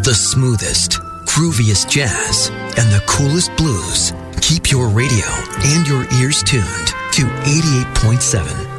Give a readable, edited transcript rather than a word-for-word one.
The smoothest, grooviest jazz, and the coolest blues. Keep your radio and your ears tuned to 88.7